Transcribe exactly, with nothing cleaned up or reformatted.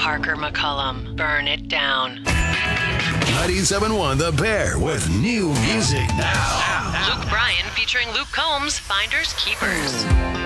Parker McCullum. Burn It Down. ninety-seven point one The Bear with new music now. Luke Bryan featuring Luke Combs, Finders Keepers.